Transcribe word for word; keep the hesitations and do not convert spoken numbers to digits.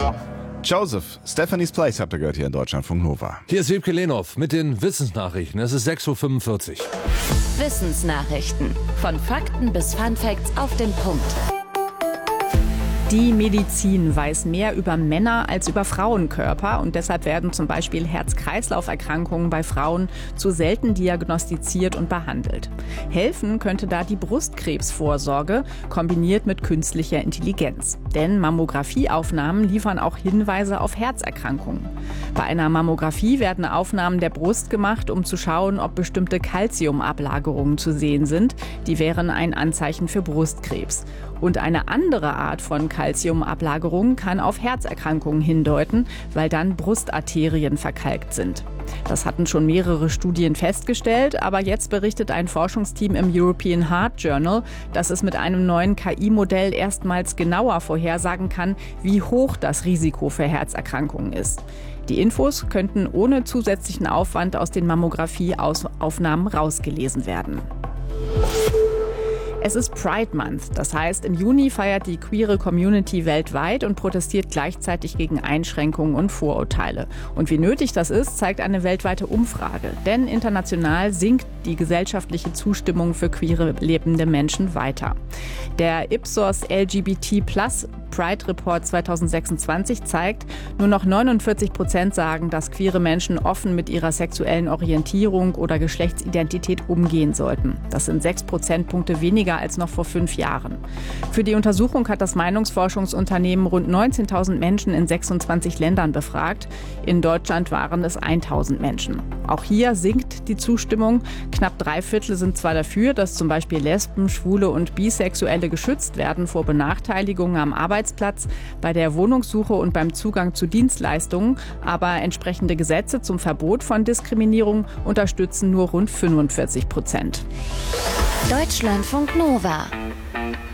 Joseph, Stephanie's Place habt ihr gehört hier in Deutschlandfunk Nova. Hier ist Wiebke Lehnhoff mit den Wissensnachrichten. Es ist sechs Uhr fünfundvierzig. Wissensnachrichten. Von Fakten bis Funfacts auf den Punkt. Die Medizin weiß mehr über Männer als über Frauenkörper und deshalb werden zum Beispiel Herz-Kreislauf-Erkrankungen bei Frauen zu selten diagnostiziert und behandelt. Helfen könnte da die Brustkrebsvorsorge kombiniert mit künstlicher Intelligenz. Denn Mammografieaufnahmen liefern auch Hinweise auf Herzerkrankungen. Bei einer Mammographie werden Aufnahmen der Brust gemacht, um zu schauen, ob bestimmte Calciumablagerungen zu sehen sind. Die wären ein Anzeichen für Brustkrebs. Und eine andere Art von Calciumablagerung kann auf Herzerkrankungen hindeuten, weil dann Brustarterien verkalkt sind. Das hatten schon mehrere Studien festgestellt, aber jetzt berichtet ein Forschungsteam im European Heart Journal, dass es mit einem neuen K I-Modell erstmals genauer vorhersagen kann, wie hoch das Risiko für Herzerkrankungen ist. Die Infos könnten ohne zusätzlichen Aufwand aus den Mammographie-Aufnahmen rausgelesen werden. Es ist Pride Month, das heißt, im Juni feiert die queere Community weltweit und protestiert gleichzeitig gegen Einschränkungen und Vorurteile. Und wie nötig das ist, zeigt eine weltweite Umfrage. Denn international sinkt die gesellschaftliche Zustimmung für queere lebende Menschen weiter. Der Ipsos L G B T Plus Pride Report zweitausendsechsundzwanzig zeigt, nur noch neunundvierzig Prozent sagen, dass queere Menschen offen mit ihrer sexuellen Orientierung oder Geschlechtsidentität umgehen sollten. Das sind sechs Prozentpunkte weniger als noch vor fünf Jahren. Für die Untersuchung hat das Meinungsforschungsunternehmen rund neunzehntausend Menschen in sechsundzwanzig Ländern befragt. In Deutschland waren es tausend Menschen. Auch hier sinkt die Zustimmung. Knapp drei Viertel sind zwar dafür, dass zum Beispiel Lesben, Schwule und Bisexuelle geschützt werden vor Benachteiligungen am Arbeitsplatz, bei der Wohnungssuche und beim Zugang zu Dienstleistungen, aber entsprechende Gesetze zum Verbot von Diskriminierung unterstützen nur rund fünfundvierzig Prozent. Deutschlandfunk Nova.